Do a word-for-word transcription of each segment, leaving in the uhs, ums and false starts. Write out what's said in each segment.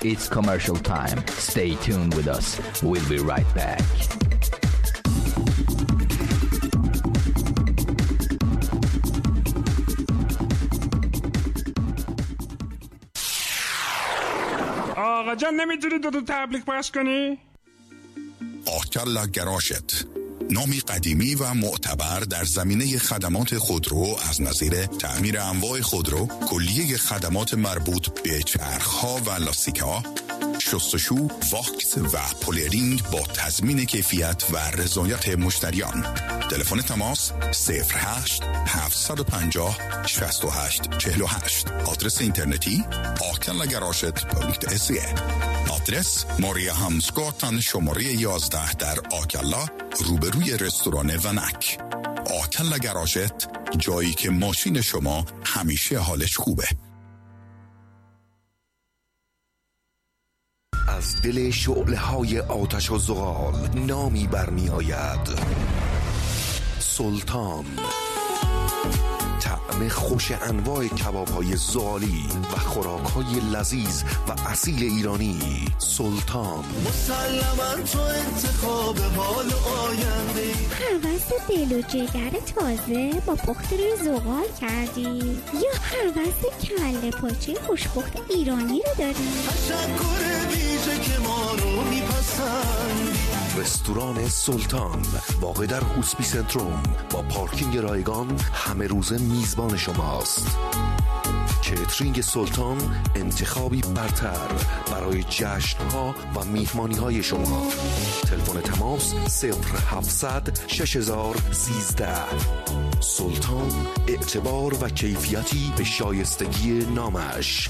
It's commercial time. Stay tuned with us. We'll be right back. آقا جان نمیتونی دو تا تبلیغ پخش کنی؟ آکلا گراشت، نامی قدیمی و معتبر در زمینه خدمات خودرو از نظیر تعمیر انواع خودرو، کلیه خدمات مربوط به چرخ‌ها و لاستیک‌ها، شستشو، واکس و پولرینگ با تضمین کیفیت و رضایت مشتریان. تلفن تماس صفر هشت هفت پنج صفر شصت و هشت چهل و هشت. آدرس اینترنتی آکلا گراشت پانکت سی. آدرس ماریا همسگاتن شماره یازده در آکلا روبروی رستوران ونک. آکلا گراشت، جایی که ماشین شما همیشه حالش خوبه. از دل شعله‌های آتش و زغال نامی برمی آید: سلطان. طعم خوش انواع کباب‌های زغالی و خوراک‌های لذیذ و اصیل ایرانی. سلطان. مسلماً تو انتخاب حال آینده. هوس دل و جگر تازه با پخت روی زغال کردی یا هوس کله پاچه خوشپخت ایرانی رو داری؟ تشکر ویژه که ما رو میپسندی. رستوران سلطان واقع در هوسبی سنتروم با پارکینگ رایگان همه روزه میزبان شماست. کیترینگ سلطان انتخابی برتر برای جشن‌ها و میهمانی‌های شما. تلفن تماس صفر هفتصد شش هزار سیزده. سلطان، اعتبار و کیفیتی به شایستگی نامش.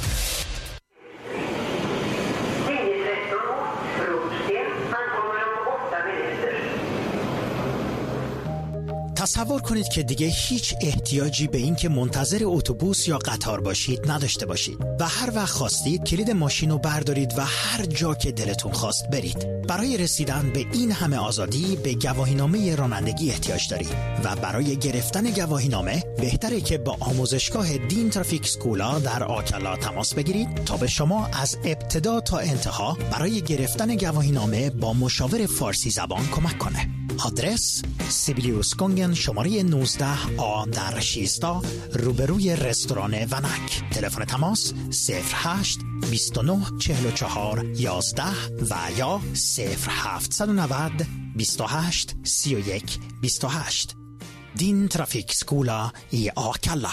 تصور کنید که دیگه هیچ احتیاجی به این که منتظر اتوبوس یا قطار باشید نداشته باشید و هر وقت خواستید کلید ماشین رو بردارید و هر جا که دلتون خواست برید. برای رسیدن به این همه آزادی به گواهینامه رانندگی احتیاج دارید و برای گرفتن گواهینامه بهتره که با آموزشگاه دین ترافیک سکولا در آکلا تماس بگیرید تا به شما از ابتدا تا انتها برای گرفتن گواهینامه با مشاور فارسی زبان کمک کنه. آدرس سیبیلیوس گونگن شماره نوزده آ در شیستا روبروی رستوران ونک. تلفن تماس صفر هشت بیست و نه چهل و چهار یازده و یا صفر هفتصد و نود بیست و هشت سی و یک بیست و هشت. دین ترافیک سکولا ای آکلا.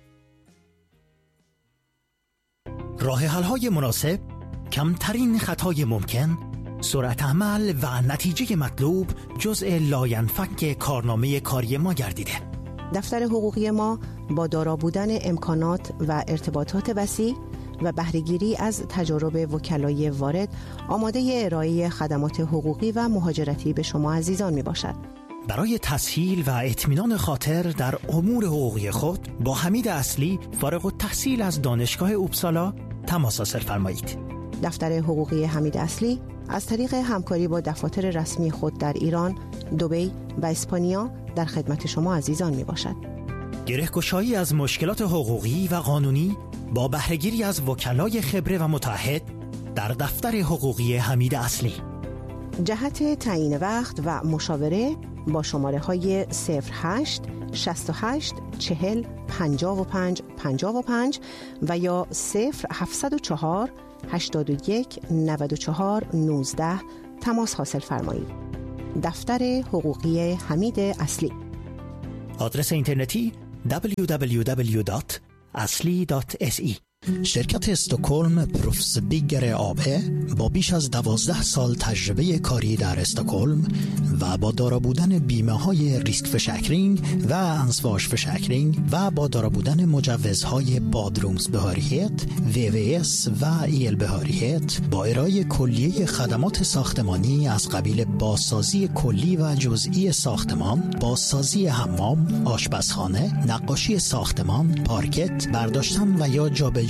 راه حل‌های مناسب، کمترین خطای ممکن، سرعت عمل و نتیجه مطلوب جزء لاینفک کارنامه کاری ما گردیده. دفتر حقوقی ما با دارا بودن امکانات و ارتباطات وسیع و بهره‌گیری از تجارب وکلای وارد آماده ارائه خدمات حقوقی و مهاجرتی به شما عزیزان می باشد. برای تسهیل و اطمینان خاطر در امور حقوقی خود با حمید اصلی فارغ التحصیل از دانشگاه اوبسالا تماس حاصل فرمایید. دفتر حقوقی حمید اصلی از طریق همکاری با دفاتر رسمی خود در ایران، دبی و اسپانیا در خدمت شما عزیزان می باشد. گره‌گشایی از مشکلات حقوقی و قانونی با بهره‌گیری از وکلای خبره و متعهد در دفتر حقوقی حمید اصلی. جهت تعیین وقت و مشاوره با شماره های صفر هشت شصت و هشت چهل پنجاه و پنج پنجاه و پنج و یا صفر هفتصد و چهار هشتاد و یک نود و چهار نوزده تماس حاصل فرمایید. دفتر حقوقی حمید اصلی. آدرس اینترنتی دبلیو دبلیو دبلیو دات اصلی دات اس ای. شرکت استکهلم پروفس بیگر آبه با بیش از دوازده سال تجربه کاری در استکهلم و با دارا بودن بیمه های ریسک فشکرینگ و انسواش فشکرینگ و با دارا بودن مجوزهای بادرومز بهاریت، وی وی اس و ایل بهاریت با ارائه کلیه خدمات ساختمانی از قبیل بازسازی کلی و جزئی ساختمان، بازسازی حمام، آشپزخانه، نقاشی ساختمان، پارکت، برداشتن و یا جابجایی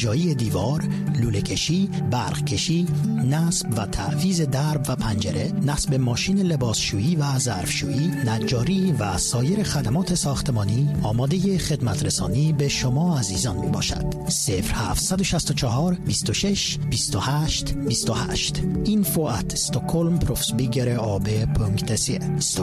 ارتجاعی دیوار، لوله کشی، برق کشی، نصب و تعویض درب و پنجره، نصب ماشین لباسشویی و ظرفشویی، نجاری و سایر خدمات ساختمانی آماده خدمت رسانی به شما عزیزان می باشد. صفر هفت شش چهار بیست و شش بیست و هشت بیست و هشت info at stockholmproffsbyggare.se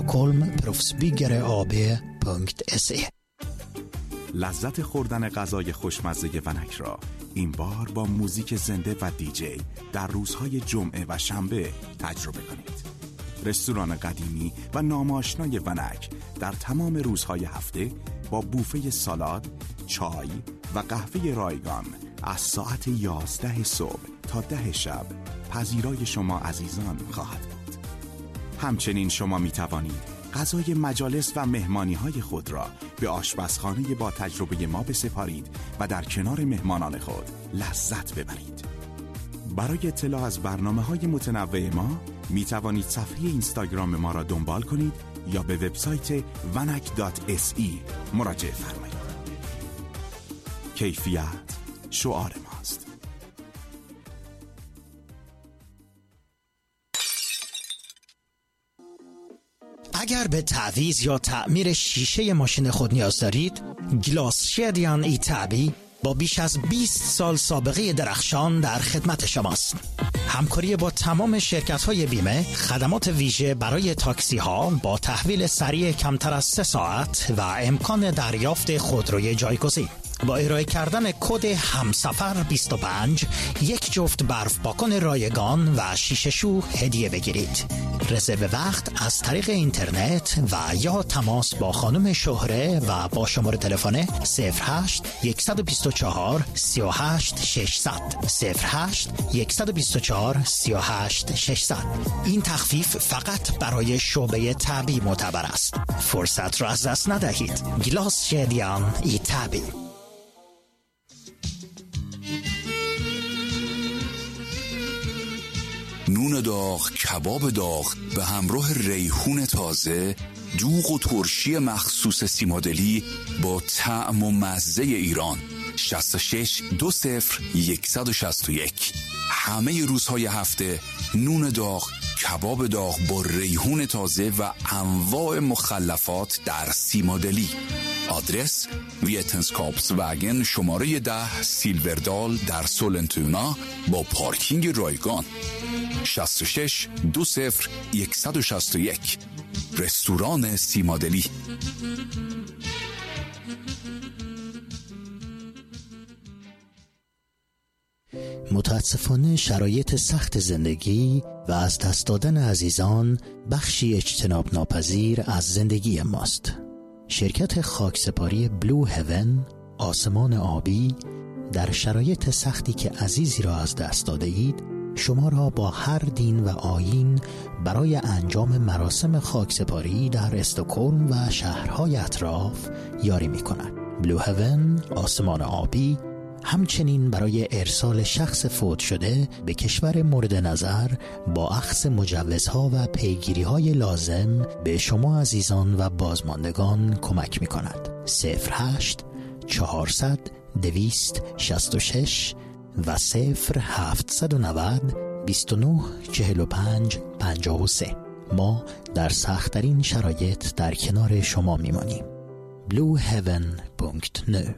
stockholmproffsbyggare.se. لذت خوردن غذای خوشمزه ونک را این بار با موزیک زنده و دیجی در روزهای جمعه و شنبه تجربه کنید. رستوران قدیمی و ناماشنای ونک در تمام روزهای هفته با بوفه سالاد، چای و قهوه رایگان از ساعت یازده صبح تا ده شب پذیرای شما عزیزان خواهد بود. همچنین شما می توانید غذای مجالس و مهمانی‌های خود را به آشپزخانه با تجربه ما بسپارید و در کنار مهمانان خود لذت ببرید. برای اطلاع از برنامه‌های متنوع ما می توانید صفحه اینستاگرام ما را دنبال کنید یا به وبسایت vanak دات اس ای مراجعه فرمایید. کیفیت شعار ماست. اگر به تعویض یا تعمیر شیشه ماشین خود نیاز دارید، گلاسشدیان ایتابی با بیش از بیست سال سابقه درخشان در خدمت شماست. همکاری با تمام شرکت‌های بیمه، خدمات ویژه برای تاکسی‌ها با تحویل سریع کمتر از سه ساعت و امکان دریافت خودروی جایگزین. با ارائه کردن کد همسفر بیست و پنج یک جفت برف پاکن رایگان و شیشه شو هدیه بگیرید. رزرو وقت از طریق اینترنت و یا تماس با خانم شهره و با شماره تلفن صفر هشت یک دو چهار سه هشت شش صفر صفر صفر هشت یک دو چهار سه هشت شش صفر. این تخفیف فقط برای شعبه طبی معتبر است. فرصت را از دست ندهید. گلاس شدیان ایتابی. نون داغ، کباب داغ به همراه ریحون تازه، دوغ و ترشی مخصوص سیمادلی با طعم و مزه ایران. شصت و شش دو صفر صد و شصت و یک. همه روزهای هفته نون داغ، کباب داغ با ریحون تازه و انواع مخلفات در سیمادلی. آدرس ویتنسکاپس وگن شماره ده سیلوردال در سولنتونا با پارکینگ رایگان. شصت و شش دو صفر صد و شصت و یک. رستوران سیمادلی. متاسفانه شرایط سخت زندگی و از دست دادن عزیزان بخشی اجتناب ناپذیر از زندگی ماست. شرکت خاکسپاری بلو هیون، آسمان آبی، در شرایط سختی که عزیزی را از دست داده اید شما را با هر دین و آیین برای انجام مراسم خاکسپاری در استکهلم و شهرهای اطراف یاری می کند. بلو هیون، آسمان آبی، همچنین برای ارسال شخص فوت شده به کشور مورد نظر با اخذ مجوزها و پیگیری‌های لازم به شما عزیزان و بازماندگان کمک می‌کند. صفر هشت چهارصد دویست شصت و شش و صفر هفتصد و نود بیست و نه چهل و پنج پنجاه و سه. ما در سخت‌ترین شرایط در کنار شما می‌مانیم. بلو هیون دات نت.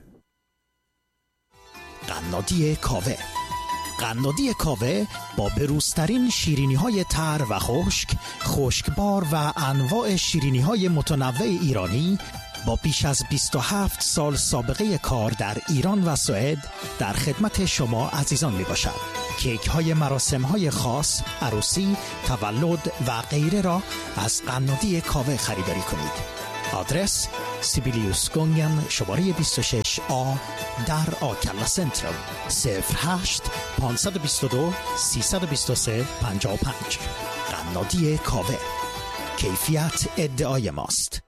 قنادی کاوه. قنادی کاوه با بروزترین شیرینی‌های تر و خشک، خشکبار و انواع شیرینی‌های متنوع ایرانی با بیش از بیست و هفت سال سابقه کار در ایران و سوئد در خدمت شما عزیزان می باشد. کیک های مراسم های خاص، عروسی، تولد و غیره را از قنادی کاوه خریداری کنید. آدرس سیبیلیوس گونگن شماره بیست و شش آ در آکلا سنترال. صفر هشت پانصد و بیست و دو سیصد و بیست و سه پنجاه و پنج. قنادی کاوه، کیفیت ادعای ماست.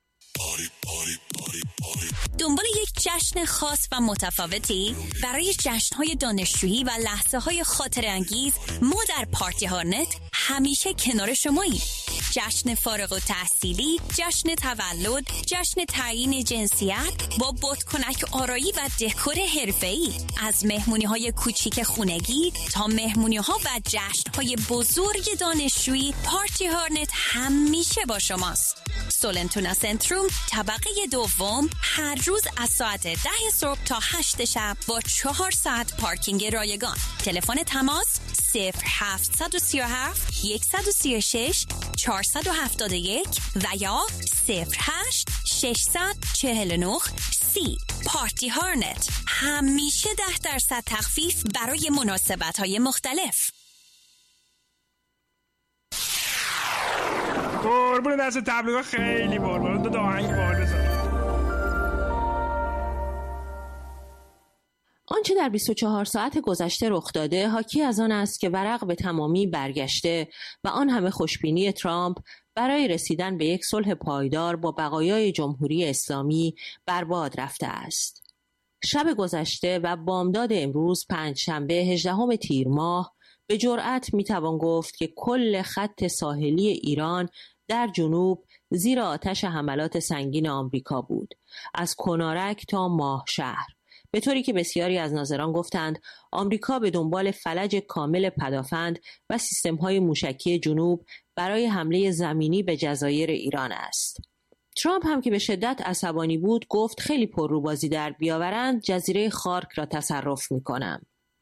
دنبال یک جشن خاص و متفاوتی؟ برای جشن‌های دانشجویی و لحظه‌های خاطره انگیز ما در پارتی هارنت همیشه کنار شماییم. جشن فارغ التحصیلی، جشن تولد، جشن تعیین جنسیت با بادکنک آرایی و دکور حرفه‌ای. از مهمونی‌های کوچیک خونگی تا مهمونی‌ها و جشن‌های بزرگ دانشجویی، پارتی هارنت همیشه با شماست. سولنتونا سنتروم طبقه دوم، هر روز از ساعت ده صبح تا هشت شب با چهار ساعت پارکینگ رایگان. تلفن تماس صفر هفت سه هفت یک سه شش چهار هفت یک و یا صفر هشت شش چهار نه سی. پارتی هارنت، همیشه ده درصد تخفیف برای مناسبت‌های مختلف. قربون دست تبلیغ خیلی بار دو آهنگ بار بزن. آنچه در بیست و چهار ساعت گذشته رخ داده حاکی از آن است که ورق به تمامی برگشته و آن همه خوشبینی ترامپ برای رسیدن به یک صلح پایدار با بقایای جمهوری اسلامی برباد رفته است. شب گذشته و بامداد امروز پنجشنبه هجدهم تیر ماه به جرأت میتوان گفت که کل خط ساحلی ایران در جنوب زیر آتش حملات سنگین آمریکا بود، از کنارک تا ماه شهر، به طوری که بسیاری از ناظران گفتند آمریکا به دنبال فلج کامل پدافند و سیستم‌های موشکی جنوب برای حمله زمینی به جزایر ایران است. ترامپ هم که به شدت عصبانی بود گفت خیلی پرروبازی در بیاورند جزیره خارک را تصرف می‌کنم.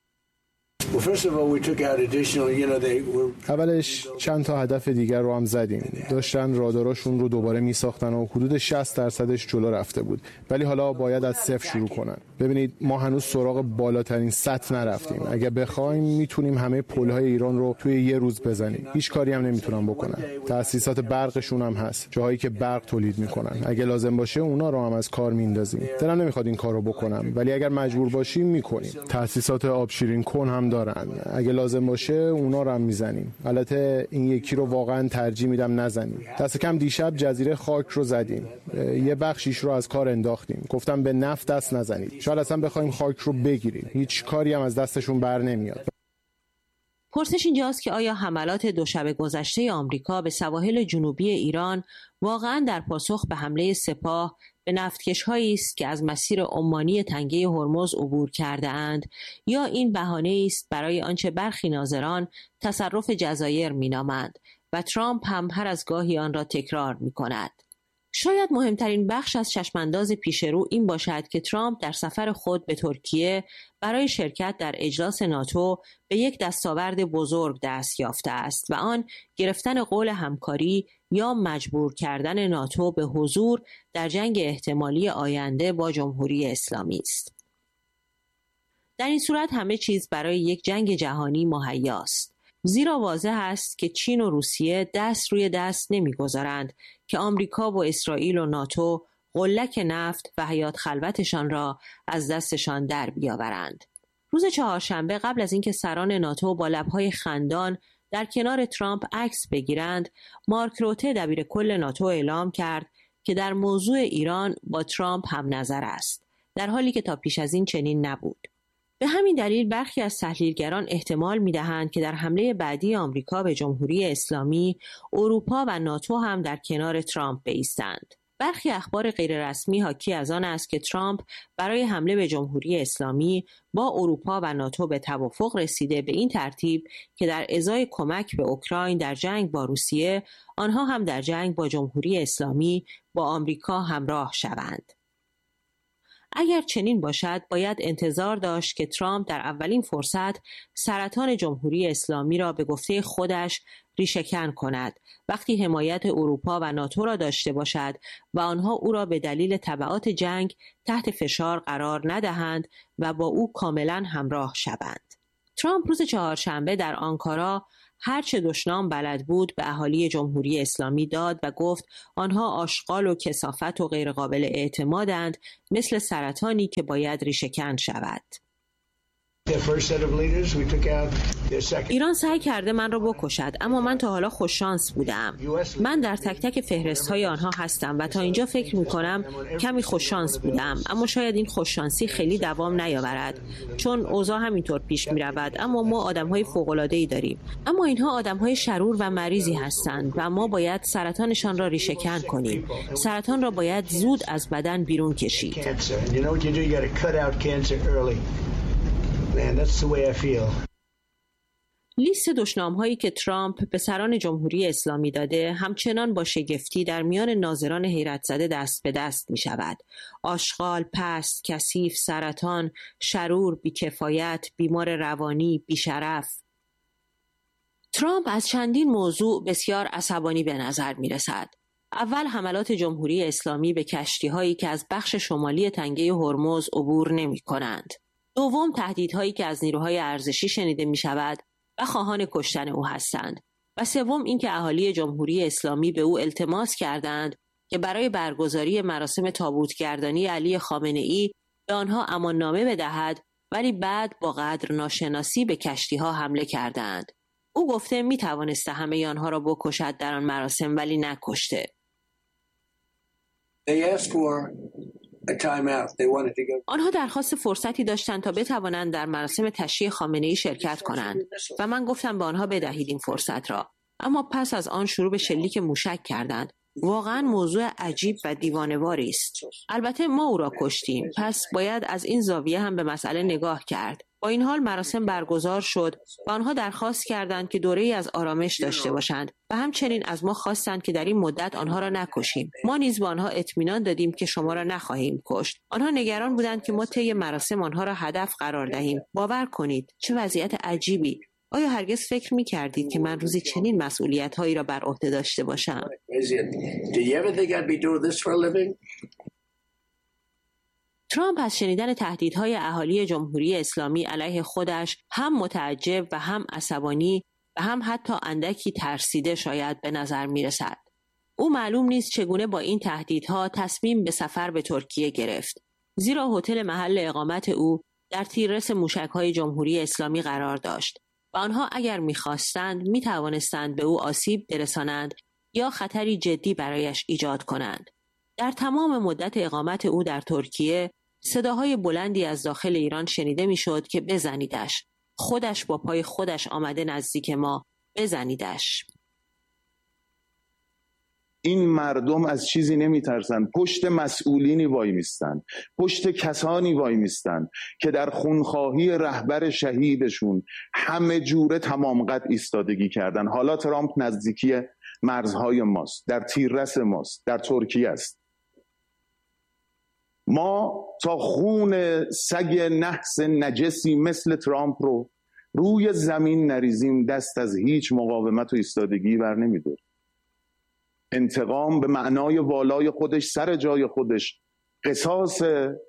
اولش چند تا هدف دیگر رو هم زدیم، داشتن راداراشون رو دوباره می ساختن و حدود شصت درصدش جلو رفته بود، ولی حالا باید از صفر شروع کنن. ببینید ما هنوز سراغ بالاترین سطح نرفتیم. اگه بخوایم میتونیم همه پل‌های ایران رو توی یه روز بزنیم، هیچ کاری هم نمیتونن بکنن. تأسیسات برقشون هم هست، جاهایی که برق تولید میکنن، اگه لازم باشه اونا رو هم از کار میندازیم. دلم نمیخواد این کارو بکنم، ولی اگر مجبور باشیم میکنیم. تأسیسات آبشیرین کن هم دارن، اگه لازم باشه اونا رو هم میزنیم. البته این یکی رو واقعا ترجیح میدم نزنیم. دست کم دیشب جزیره خاک رو زدیم، یه بخشیش رو از کار انداختیم. گفتم به نفت دست نزنید، شاید اصلا بخوایم خاک رو بگیریم، هیچ کاری هم از دستشون بر نمیاد. پرسش اینجاست که آیا حملات دو شب گذشته آمریکا به سواحل جنوبی ایران واقعا در پاسخ به حمله سپاه به نفتکش‌هایی است که از مسیر عمانی تنگه هرمز عبور کرده اند، یا این بهانه است برای آنچه برخی ناظران تصرف جزایر می‌نامند و ترامپ هم هر از گاهی آن را تکرار می‌کند. شاید مهمترین بخش از چشمانداز پیش رو این باشد که ترامپ در سفر خود به ترکیه برای شرکت در اجلاس ناتو به یک دستاورد بزرگ دست یافته است و آن گرفتن قول همکاری یا مجبور کردن ناتو به حضور در جنگ احتمالی آینده با جمهوری اسلامی است. در این صورت همه چیز برای یک جنگ جهانی مهیاست، زیرا واضح است که چین و روسیه دست روی دست نمیگذارند که آمریکا و اسرائیل و ناتو غلک نفت و حیات خلوتشان را از دستشان در بیاورند. روز چهارشنبه قبل از اینکه سران ناتو با لبهای خندان در کنار ترامپ عکس بگیرند، مارک روته دبیر کل ناتو اعلام کرد که در موضوع ایران با ترامپ هم نظر است، در حالی که تا پیش از این چنین نبود. به همین دلیل برخی از تحلیلگران احتمال می‌دهند که در حمله بعدی آمریکا به جمهوری اسلامی، اروپا و ناتو هم در کنار ترامپ بایستند. برخی اخبار غیررسمی حاکی از آن است که ترامپ برای حمله به جمهوری اسلامی با اروپا و ناتو به توافق رسیده، به این ترتیب که در ازای کمک به اوکراین در جنگ با روسیه، آنها هم در جنگ با جمهوری اسلامی با آمریکا همراه شوند. اگر چنین باشد باید انتظار داشت که ترامپ در اولین فرصت سرطان جمهوری اسلامی را به گفته خودش ریشه‌کن کند، وقتی حمایت اروپا و ناتو را داشته باشد و آنها او را به دلیل تبعات جنگ تحت فشار قرار ندهند و با او کاملا همراه شوند. ترامپ روز چهارشنبه در آنکارا هرچه دشنام بلد بود به اهالی جمهوری اسلامی داد و گفت آنها آشغال و کثافت و غیرقابل اعتمادند، مثل سرطانی که باید ریشه‌کن شود. ایران سعی کرده من را بکشد، اما من تا حالا خوششانس بودم. من در تک تک فهرست‌های آنها هستم و تا اینجا فکر می‌کنم کمی خوششانس بودم، اما شاید این خوششانسی خیلی دوام نیاورد، چون اوضاع همینطور پیش می‌رود. اما ما آدم‌های فوق‌العاده‌ای داریم، اما اینها آدم‌های شرور و مریضی هستند و ما باید سرطانشان را ریشه‌کن کنیم. سرطان را باید زود از بدن بیرون کشید. Man, that's the way I feel. لیست دشنام‌هایی که ترامپ به سران جمهوری اسلامی داده همچنان با شگفتی در میان ناظران حیرت زده دست به دست می شود. آشغال، پست، کثیف، سرطان، شرور، بیکفایت، بیمار روانی، بیشرف. ترامپ از چندین موضوع بسیار عصبانی به نظر می رسد. اول حملات جمهوری اسلامی به کشتی‌هایی که از بخش شمالی تنگه هرمز عبور نمی کنند. دوم تهدیدهایی که از نیروهای ارزشی شنیده می شود و خواهان کشتن او هستند. و سوم اینکه اهالی جمهوری اسلامی به او التماس کردند که برای برگزاری مراسم تابوتگردانی علی خامنه‌ای به آنها اماننامه بدهد، ولی بعد با قدر ناشناسی به کشتی‌ها حمله کردند. او گفته می توانسته همه آنها را بکشد در آن مراسم، ولی نکشته. They asked for آنها درخواست فرصتی داشتند تا بتوانند در مراسم تشییع خامنه‌ای شرکت کنند و من گفتم به آنها بدهید این فرصت را، اما پس از آن شروع به شلیک موشک کردند. واقعا موضوع عجیب و دیوانه‌واری است. البته ما او را کشتیم، پس باید از این زاویه هم به مسئله نگاه کرد. با این حال مراسم برگزار شد و آنها درخواست کردند که دوره‌ای از آرامش داشته باشند و همچنین از ما خواستند که در این مدت آنها را نکشیم. ما نیز به آنها اطمینان دادیم که شما را نخواهیم کشت. آنها نگران بودند که ما طی مراسم آنها را هدف قرار دهیم. باور کنید چه وضعیت عجیبی. آیا هرگز فکر می کردید که من روزی چنین مسئولیت هایی را بر عهده داشته باشم؟ ترامپ از شنیدن تهدیدهای اهالی جمهوری اسلامی علیه خودش هم متعجب و هم عصبانی و هم حتی اندکی ترسیده شاید به نظر می رسد. او معلوم نیست چگونه با این تهدیدها تصمیم به سفر به ترکیه گرفت، زیرا هتل محل اقامت او در تیررس موشک‌های جمهوری اسلامی قرار داشت و آنها اگر می‌خواستند می‌توانستند به او آسیب برسانند یا خطری جدی برایش ایجاد کنند. در تمام مدت اقامت او در ترکیه صداهای بلندی از داخل ایران شنیده می‌شد که بزنیدش. خودش با پای خودش آمده نزدیک ما، بزنیدش. این مردم از چیزی نمیترسن، پشت مسئولینی وای میستن، پشت کسانی وای میستن که در خونخواهی رهبر شهیدشون همه جوره تمام قد ایستادگی کردن. حالا ترامپ نزدیکی مرزهای ماست، در تیررس ماست، در ترکیه است. ما تا خون سگ نحس نجسی مثل ترامپ رو روی زمین نریزیم دست از هیچ مقاومت و ایستادگی بر نمیداریم. انتقام به معنای والای خودش، سر جای خودش، قصاص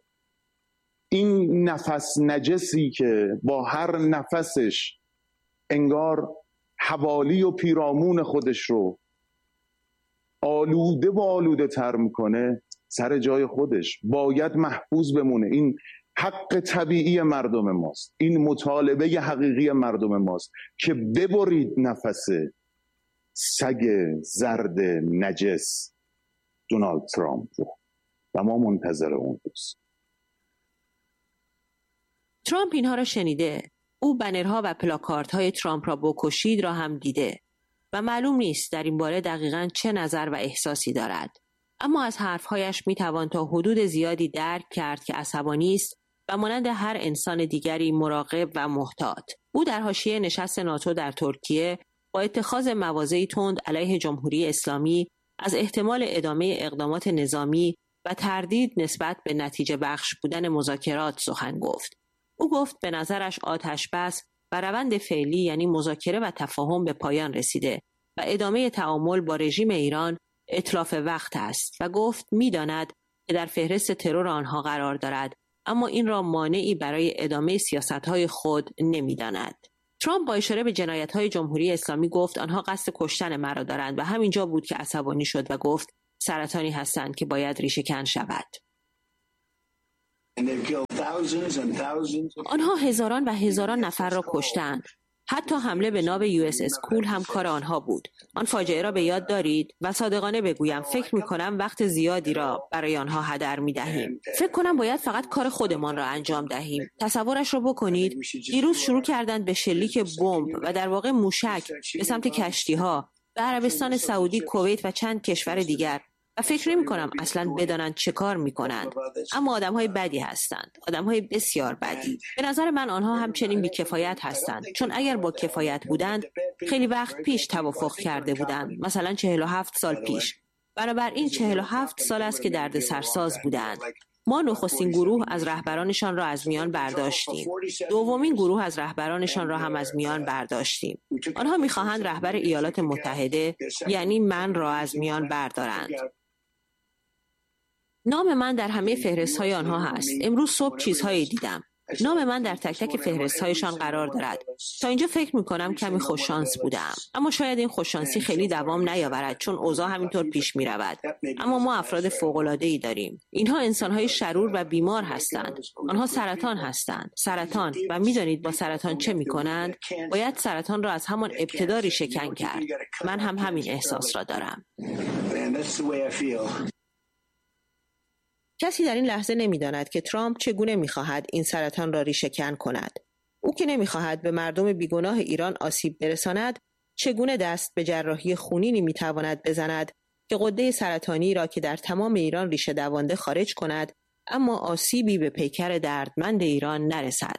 این نفس نجسی که با هر نفسش انگار حوالی و پیرامون خودش رو آلوده و آلوده تر میکنه، سر جای خودش باید محفوظ بمونه. این حق طبیعی مردم ماست، این مطالبه حقیقی مردم ماست که ببرید نفس سگ زرد نجس دونالد ترامپ و ما منتظر اون روز. ترامپ اینها را شنیده. او بنرها و پلاکاردهای های ترامپ را بکشید را هم دیده و معلوم نیست در این باره دقیقاً چه نظر و احساسی دارد. اما از حرفهایش میتوان تا حدود زیادی درک کرد که عصبانی است و مانند هر انسان دیگری مراقب و محتاط. او در حاشیه نشست ناتو در ترکیه با اتخاذ مواضعی تند علیه جمهوری اسلامی از احتمال ادامه اقدامات نظامی و تردید نسبت به نتیجه بخش بودن مذاکرات سخن گفت. او گفت به نظرش آتش بس و روند فعلی یعنی مذاکره و تفاهم به پایان رسیده و ادامه تعامل با رژیم ایران اتلاف وقت است و گفت می‌داند که در فهرست ترور آنها قرار دارد، اما این را مانعی برای ادامه سیاست‌های خود نمی‌داند. ترامپ با اشاره به جنایت‌های جمهوری اسلامی گفت آنها قصد کشتن مرا دارند و همینجا بود که عصبانی شد و گفت سرطانی هستند که باید ریشه‌کن شود. آنها هزاران و هزاران نفر را کشتند. حتی حمله به ناو یو اس اسکول هم کار آنها بود. آن فاجعه را به یاد دارید؟ و صادقانه بگویم فکر می کنم وقت زیادی را برای آنها هدر می دهیم. فکر کنم باید فقط کار خودمان را انجام دهیم. تصورش را بکنید. دیروز شروع کردند به شلیک بمب و در واقع موشک به سمت کشتی ها به عربستان سعودی، کویت و چند کشور دیگر. و فکر نمی کنم اصلا بدانند چه کار می کنند. اما آدم های بدی هستند. آدم های بسیار بدی. به نظر من آنها همچنین بی‌کفایت هستند. چون اگر با کفایت بودند خیلی وقت پیش توافق کرده بودند. مثلا چهل و هفت سال پیش. بنابراین چهل و هفت سال است که درد سرساز بودند. ما نخستین گروه از رهبرانشان را از میان برداشتیم. دومین گروه از رهبرانشان را هم از میان برداشتیم. آنها می‌خواهند رهبر ایالات متحده یعنی من را از میان بردارند. نام من در همه فهرست‌های آنها هست. امروز صبح چیزهایی دیدم. نام من در تک تک فهرست‌هایشان قرار دارد. تا اینجا فکر می‌کنم کمی خوششانس بودم. اما شاید این خوششانسی خیلی دوام نیاورد چون اوضاع همینطور پیش می‌رود. اما ما افراد فوق‌العاده‌ای داریم. اینها انسان‌های شرور و بیمار هستند. آنها سرطان هستند. سرطان و می‌دانید با سرطان چه می‌کنند؟ باید سرطان را از همان ابتدا ریشه‌کن کرد. من هم همین احساس را دارم. کسی در این لحظه نمی‌داند که ترامپ چگونه می‌خواهد این سرطان را ریشه‌کن کند. او که نمی‌خواهد به مردم بیگناه ایران آسیب برساند، چگونه دست به جراحی خونینی می‌تواند بزند که غده سرطانی را که در تمام ایران ریشه دوانده خارج کند، اما آسیبی به پیکر دردمند ایران نرسد.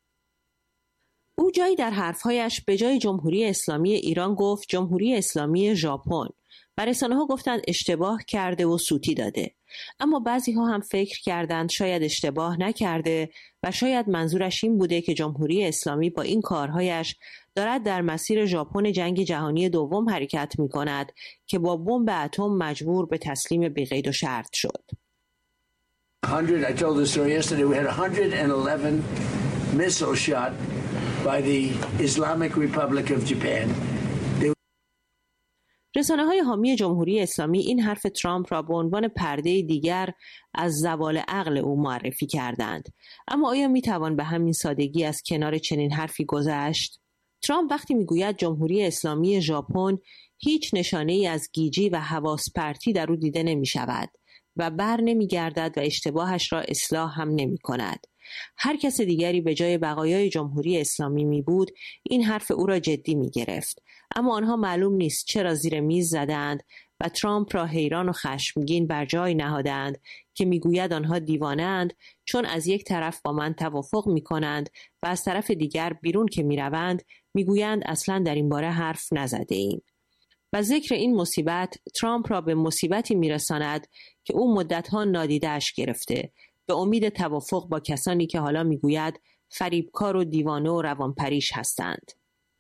او جایی در حرفهایش به جای جمهوری اسلامی ایران گفت جمهوری اسلامی ژاپن و رسانه‌ها گفتند اشتباه کرده و سوتی داده. اما بعضی ها هم فکر کردند شاید اشتباه نکرده و شاید منظورش این بوده که جمهوری اسلامی با این کارهایش دارد در مسیر ژاپن جنگ جهانی دوم حرکت می کند که با بمب اتم مجبور به تسلیم بی قید و شرط شد. I told the story yesterday. We had one hundred eleven missile shot by the Islamic Republic of Japan. رسانه‌های حامی جمهوری اسلامی این حرف ترامپ را به عنوان پرده دیگر از زوال عقل او معرفی کردند. اما آیا میتوان به همین سادگی از کنار چنین حرفی گذشت؟ ترامپ وقتی میگوید جمهوری اسلامی ژاپن هیچ نشانه‌ای از گیجی و حواس پرتی در او دیده نمی‌شود و بر نمی‌گردد و اشتباهش را اصلاح هم نمی‌کند. هر کس دیگری به جای بقایای جمهوری اسلامی می بود این حرف او را جدی می گرفت. اما آنها معلوم نیست چرا زیر میز زدند و ترامپ را حیران و خشمگین بر جای نهادند که می گوید آنها دیوانه‌اند چون از یک طرف با من توافق می کنند و از طرف دیگر بیرون که می روند می گویند اصلا در این باره حرف نزده ایم. و ذکر این مصیبت ترامپ را به مصیبتی می رساند که او مدتها نادیده‌اش گرفته به امید توافق با کسانی که حالا میگوید فریبکار و دیوانه و روانپریش هستند.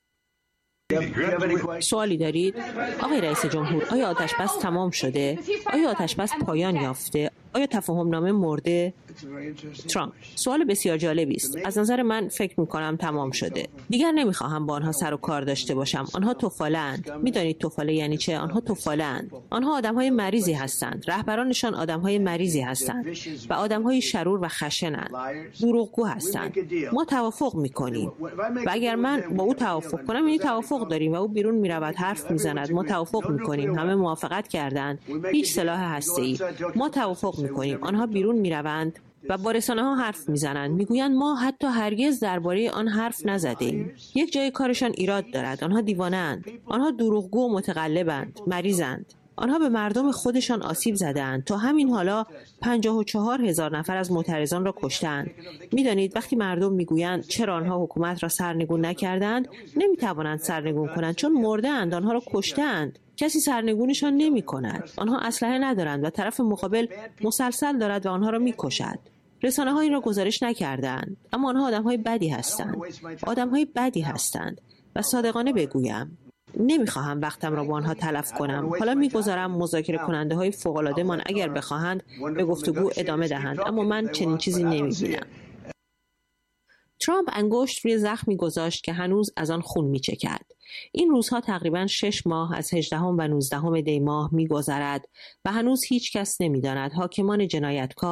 سوالی دارید؟ آقای رئیس جمهور، آیا آتش بس تمام شده؟ آیا آتش بس پایان یافته؟ آیا تفاهم نامه مرده؟ ترامپ: سوال بسیار جالبی است. از نظر من فکر می‌کنم تمام شده. دیگر نمی‌خواهم با آنها سر و کار داشته باشم. آنها توفاله‌اند. می‌دانید توفاله یعنی چه؟ آنها توفاله‌اند. آنها آدم‌های مریضی هستند. رهبرانشان آدم‌های مریضی هستند و آدم‌های شرور و خشنند. دروغگو هستند. ما توافق می‌کنیم. و اگر من با او توافق کنم، یعنی توافق داریم و او بیرون می‌رود حرف می‌زند. ما توافق می‌کنیم. همه موافقت کردند. هیچ سلاح هسته‌ای. ما توافق می‌کنیم. آنها بیرون می‌روند و با رسانه‌ها حرف میزنند. میگویند ما حتی هرگز درباره آن حرف نزدیم. یک جای کارشان ایراد دارد. آنها دیوانه‌اند. آنها دروغگو و متقلبند. مریضند. آنها به مردم خودشان آسیب زدند. تا همین حالا پنجاه و چهار هزار نفر از معترضان را کشتند. میدانید وقتی مردم میگویند چرا آنها حکومت را سرنگون نکردند، نمیتوانند سرنگون کنند چون مردند. آنها را کشتند. کسی سرنگونشان نمی کند. آنها اسلحه ندارند و طرف مقابل مسلسل دارد و آنها را می کشد. رسانه ها این را گزارش نکردند. اما آنها آدم های بدی هستند. آدم های بدی هستند. و صادقانه بگویم نمیخواهم وقتم را با آنها تلف کنم. حالا میگذارم مذاکره کننده های فوق العاده من اگر بخواهند به گفتگو ادامه دهند. اما من چنین چیزی نمیبینم. ترامپ انگشت روی زخمی گذاشت که هنوز از آن خون میچکد. این روزها تقریباً شش ماه از هجدهم و نوزدهم دی ماه می‌گذرد و هنوز هیچ کس نمی‌داند حاکمان جنایتکار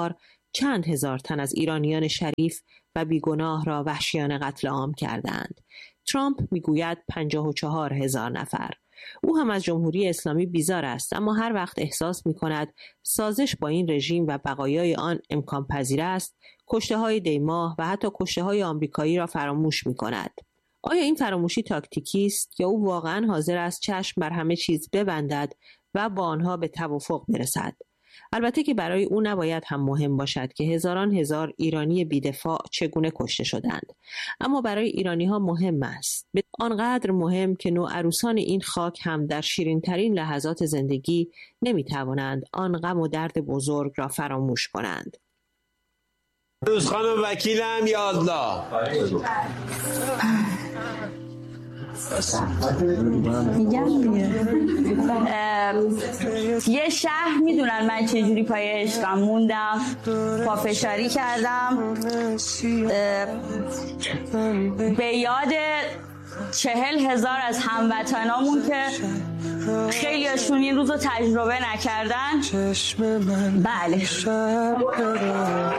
چند هزار تن از ایرانیان شریف و بیگناه را وحشیانه قتل عام کردند. ترامپ میگوید پنجاه و چهار هزار نفر. او هم از جمهوری اسلامی بیزار است، اما هر وقت احساس می کند سازش با این رژیم و بقایای آن امکان پذیر است، کشته های دیماه و حتی کشته های آمریکایی را فراموش می کند. آیا این فراموشی تاکتیکی است یا او واقعا حاضر است چشم بر همه چیز ببندد و با آنها به توافق برسد؟ البته که برای او نباید هم مهم باشد که هزاران هزار ایرانی بی‌دفاع چگونه کشته شدند، اما برای ایرانی ها مهم است، به آنقدر مهم که نوعروسان این خاک هم در شیرین ترین لحظات زندگی نمی توانند آن غم و درد بزرگ را فراموش کنند. روز خانم وکیلم یا الله. میگم یه شهر میدونن من چجوری پای عشقم موندم، پافشاری کردم، به یاد چهل هزار از هموطنامون که خیلیشون این روز رو تجربه نکردن. بله